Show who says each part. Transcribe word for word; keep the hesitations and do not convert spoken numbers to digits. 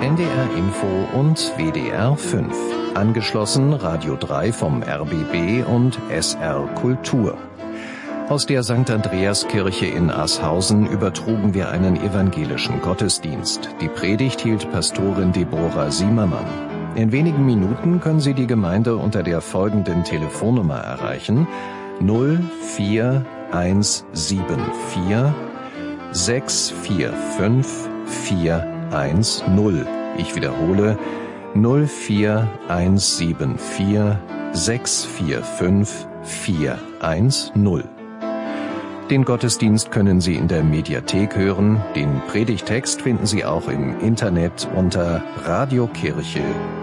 Speaker 1: N D R Info und W D R fünf. Angeschlossen Radio drei vom R B B und S R Kultur. Aus der Sankt Andreaskirche in Ashausen übertrugen wir einen evangelischen Gottesdienst. Die Predigt hielt Pastorin Deborah Siemermann. In wenigen Minuten können Sie die Gemeinde unter der folgenden Telefonnummer erreichen: null vier eins sieben vier sechs vier fünf vier eins null. Ich wiederhole: null vier eins sieben vier sechs vier fünf vier eins null. Den Gottesdienst können Sie in der Mediathek hören. Den Predigtext finden Sie auch im Internet unter radiokirche